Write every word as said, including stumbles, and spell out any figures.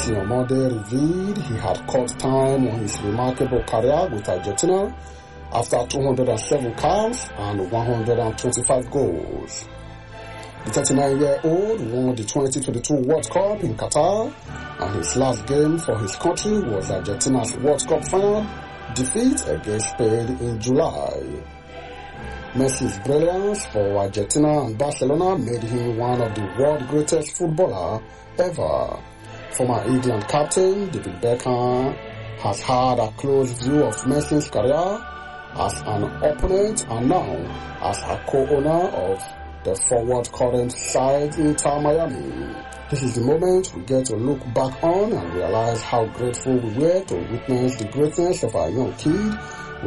Messi on Monday revealed he had cut time on his remarkable career with Argentina after two hundred seven caps and one hundred twenty-five goals. The thirty-nine-year-old won the twenty twenty-two World Cup in Qatar, and his last game for his country was Argentina's World Cup final defeat against Spain in July. Messi's brilliance for Argentina and Barcelona made him one of the world's greatest footballers ever. Former England captain David Beckham has had a close view of Messi's career as an opponent and now as a co-owner of the forward current side Inter Miami. This is the moment we get to look back on and realize how grateful we were to witness the greatness of our young kid